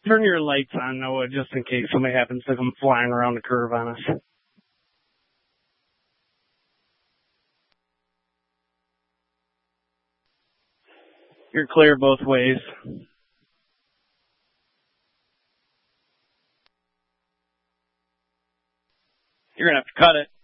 Turn your lights on, Noah, just in case somebody happens to come flying around the curve on us. You're clear both ways. You're going to have to cut it.